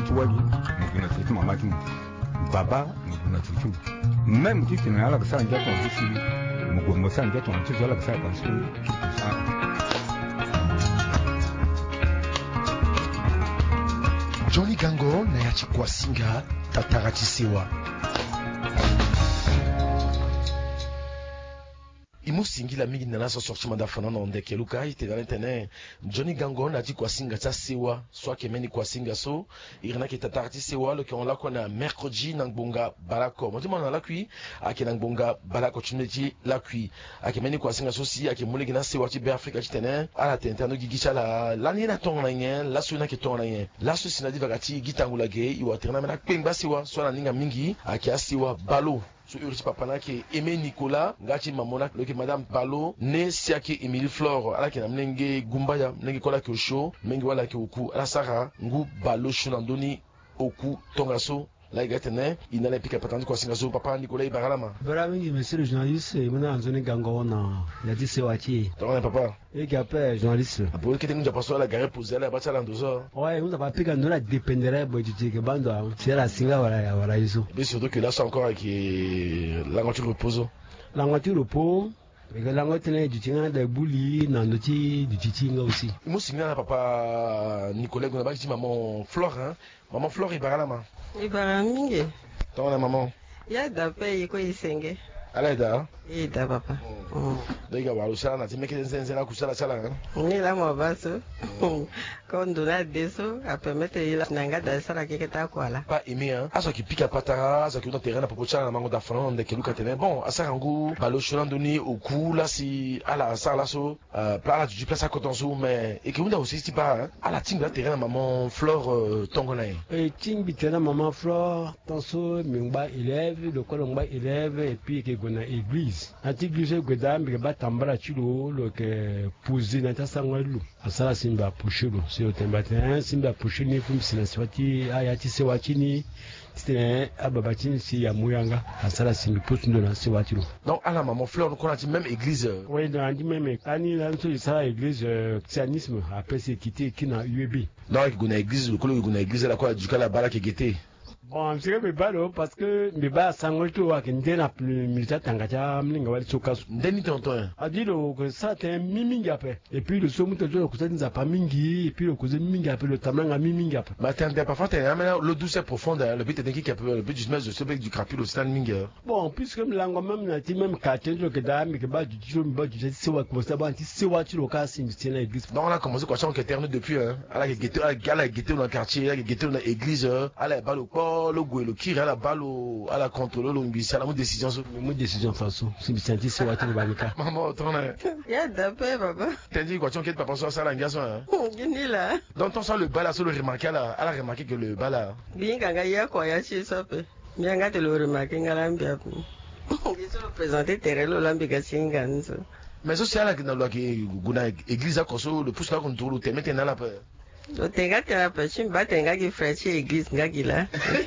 wali muguna tuti mama ki baba muguna tuti même qui n'a la ça ndia ton ici mugomba ça ndia ton ici la ça parce que ça Johnny Gango na ya Chikwasinga tataratisiwa imusingila mingi na naso sortiment d'afana na ndeke luka ite dans l'internet Johnny Gango na ti Kwasinga tsa sewa soit kemeni Kwasinga so irina ki tataratisiwa le qu'on la kona mercredi na ngbonga balako mo na la kui akina ngbonga balako chimeti la kui akemeni Kwasinga so si akemuleki na sewa ti be Afrika ti tene ala tente no gigisha la ni na ton na yen la so na ki ton na yen la so sina di vakati gitangula ge iwa terna na kpengba sewa so na ninga mingi akia sewa balo so urisi papana ki Aimé Nicolas ngati mamona loki madame Balo ne siaki Emily Flore ala ki na mnenge gumbaya mnenge kola ki osho mengi wala ki oku ala sara ngu Balo shunandoni oku tongaso la igatene inale pika patandi Kwasinga so papa Nicolas Ibaralama bravo monsieur le journaliste mona Johnny Gango na ya dit sewachi tona papa et qui appelle journaliste pour que tu passo la gare poser la bacha la ndozo ouais on va pika ndola dépendrait boy du que bando c'est la singa voilà iso et surtout que là c'est encore avec la voiture repose la voiture repose et que la voiture est du tinga de bouli na ndoti du tinga aussi moi singa papa Nicolas Gonaba dit maman Flore hein maman Flore Ibaralama Ibaramingi tona maman ya dape iko isenge ala da ida papa Dega walo sala na timeke nzenze na kusala sala ni la mobaso kondo na deso a permettre ila nanga da sala ke ta kwala pas aimé hein aso ki pika patara aso ki no terrain na popocha na mango da fran de keluka tene bon asa rangu balo cholandoni au cou là si ala sala so pla du place à cotonso mais et que on a aussi si pas ala tinga terrain na maman Flore tongolais et ting bitena maman Flore tonso mingba élève le kolongba élève et puis que gona église antiglise godambe ba tambara chilo le que poser na tasangwalu asala simba pushilo c'est tembatin simba pushini kum sinaswati ayati sewachini c'était ababachini si ya muyanga asala simbi pusundo na sewachilo donc ala maman Flore qu'on a dit même église oui on dit même ani là sur ça église christianisme après c'est quitté qui na UEB donc gona église le kolo gona église la quoi du kala bala ki gete bon c'est que balo parce que me ba sangolto wa kindena militaire tangacha mlinga wali sokasu ndeni tonton a dit que ça t'es mimingi après et puis le somme te joue que ça pas mingi et puis le cousin mingi après le tamanga mimingi après bah t'es parfois t'es l'eau douce est profonde le but est qui peut le but du smash de ce bec du crapule au stand mingi bon puisque lango même na ti même quartier le que dame que ba du jour ba du c'est wa comme ça ba ti c'est wa tu le cas si c'est na église donc on a commencé quoi chanter terme depuis hein à la guetter à la guetter dans le quartier à la guetter dans l'église à la balle au port le goût le kiri à la balle à la contrôle le mbisi à la décision façon si c'est c'est wa tu le banika maman tourne ya dape baba t'as dit quoi chanter papa sur ça la ngason hein gini la donc on sent le bal sur le remarquer à la remarquer que le bal bien nga ya ko ya chi sope bien nga te le remarquer ngala mbia ils ont présenté terreno l'ambiga singanzo mais ça c'est à la guna église à koso le pousse là qu'on tourne te mettre dans la peur tenga tena pachim ba tenga ki fresh église ngakila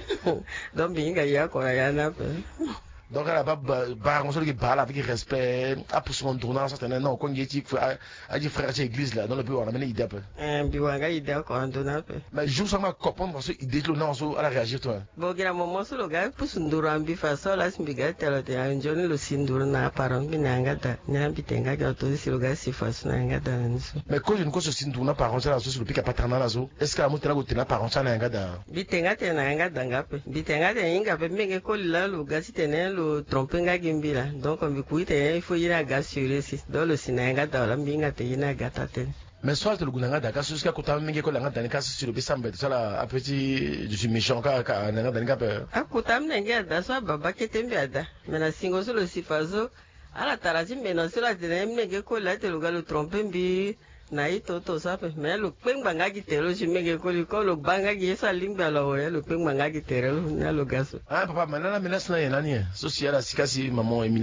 donc binga ya ko ya na pe donc elle a pas on se dit parle avec respect à pour son tournant certain non quand il dit a dit frère chez église là dans le bureau on a mené idée peu biwanga idée ko andona pe mais jour ça m'a comprendre parce que idée là non so à la réagir toi bon gira momo so lo ga pour sunduro ambi fa so la simbiga telo te anjoni lo sinduro na paron binanga ta nyambi tenga ga to si lo ga si fa so nanga ta nso mais quand je ne connais sinduro na paron ça la so le pic paternal là so est-ce que la mutela go tena paron ça nanga da bitenga te nanga danga pe bitenga te inga pe menge ko la lo ga si tene tromper nga gimbila donc on bikuite il faut ira gassurer si dans le sinanga dans la mbinga te ina gatate mais soit le gunanga da kasu ska kota mingi ko langa danika sur le bisambe ça la a petit je suis méchant ka nanga danika pe akuta mnenge da so baba ketembe ada mena singo so le sifazo ala taraji mena so la tene mnenge ko la te le tromper mbi na ito sape mais le pengba nga kitelo chimege ko lo banga gi esa limba la oya le pengba nga kitelo na lo gaso papa manana menace na yenani social sikasi maman Emile